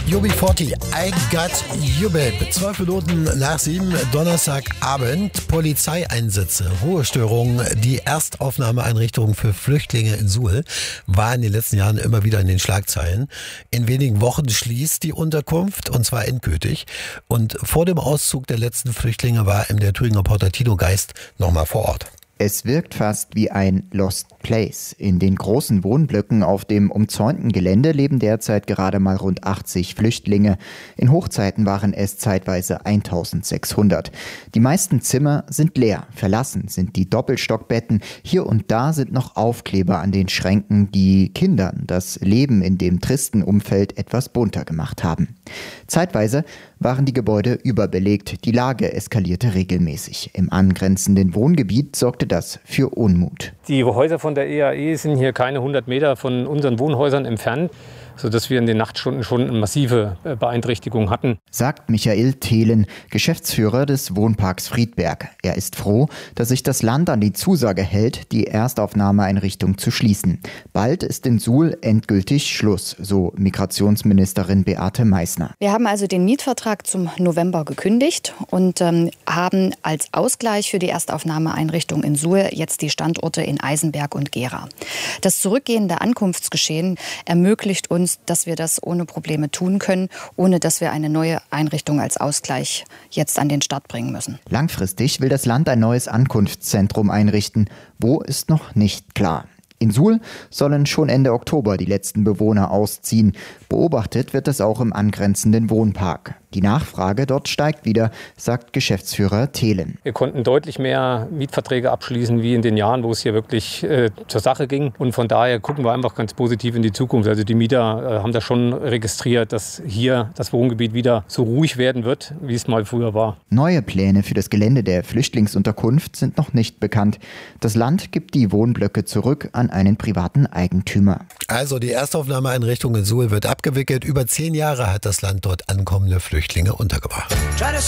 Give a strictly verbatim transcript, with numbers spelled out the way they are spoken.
U B vierzig, I Got You Babe. Zwölf Minuten nach sieben, Donnerstagabend. Polizeieinsätze, Ruhestörungen. Die Erstaufnahmeeinrichtung für Flüchtlinge in Suhl war in den letzten Jahren immer wieder in den Schlagzeilen. In wenigen Wochen schließt die Unterkunft, und zwar endgültig. Und vor dem Auszug der letzten Flüchtlinge war der Thüringer Reporter Tino Geist nochmal vor Ort. Es wirkt fast wie ein Lost Place. In den großen Wohnblöcken auf dem umzäunten Gelände leben derzeit gerade mal rund achtzig Flüchtlinge. In Hochzeiten waren es zeitweise eintausendsechshundert. Die meisten Zimmer sind leer. Verlassen sind die Doppelstockbetten. Hier und da sind noch Aufkleber an den Schränken, die Kindern das Leben in dem tristen Umfeld etwas bunter gemacht haben. Zeitweise waren die Gebäude überbelegt. Die Lage eskalierte regelmäßig. Im angrenzenden Wohngebiet sorgte das für Unmut. Die Häuser von der E A E sind hier keine hundert Meter von unseren Wohnhäusern entfernt, sodass wir in den Nachtstunden schon eine massive Beeinträchtigung hatten. Sagt Michael Thelen, Geschäftsführer des Wohnparks Friedberg. Er ist froh, dass sich das Land an die Zusage hält, die Erstaufnahmeeinrichtung zu schließen. Bald ist in Suhl endgültig Schluss, so Migrationsministerin Beate Meißner. Wir haben also den Mietvertrag zum November gekündigt und ähm, haben als Ausgleich für die Erstaufnahmeeinrichtung in Suhl jetzt die Standorte in Eisenberg und Gera. Das zurückgehende Ankunftsgeschehen ermöglicht uns, dass wir das ohne Probleme tun können, ohne dass wir eine neue Einrichtung als Ausgleich jetzt an den Start bringen müssen. Langfristig will das Land ein neues Ankunftszentrum einrichten. Wo ist noch nicht klar. In Suhl sollen schon Ende Oktober die letzten Bewohner ausziehen. Beobachtet wird es auch im angrenzenden Wohnpark. Die Nachfrage dort steigt wieder, sagt Geschäftsführer Thelen. Wir konnten deutlich mehr Mietverträge abschließen wie in den Jahren, wo es hier wirklich äh, zur Sache ging. Und von daher gucken wir einfach ganz positiv in die Zukunft. Also die Mieter äh, haben das schon registriert, dass hier das Wohngebiet wieder so ruhig werden wird, wie es mal früher war. Neue Pläne für das Gelände der Flüchtlingsunterkunft sind noch nicht bekannt. Das Land gibt die Wohnblöcke zurück an einen privaten Eigentümer. Also die Erstaufnahmeeinrichtung in Suhl wird abgewickelt. Über zehn Jahre hat das Land dort ankommende Flüchtlinge untergebracht.